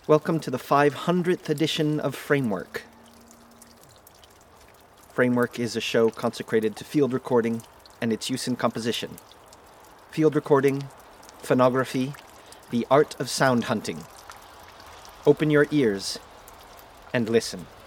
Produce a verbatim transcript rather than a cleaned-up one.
Welcome to the five hundredth edition of Framework. Framework is a show consecrated to field recording and its use in composition. Field recording, phonography, the art of sound hunting. Open your ears and listen.